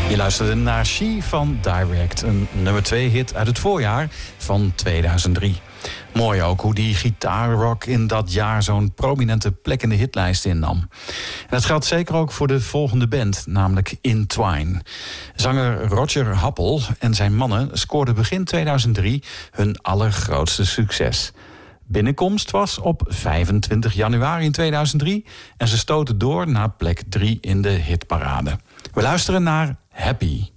Je luisterde naar She van Direct, een nummer 2 hit uit het voorjaar van 2003. Mooi ook hoe die gitaarrock in dat jaar zo'n prominente plek in de hitlijst innam. En dat geldt zeker ook voor de volgende band, namelijk Entwine. Zanger Roger Happel en zijn mannen scoorden begin 2003 hun allergrootste succes. Binnenkomst was op 25 januari in 2003 en ze stoten door naar plek 3 in de hitparade. We luisteren naar Happy.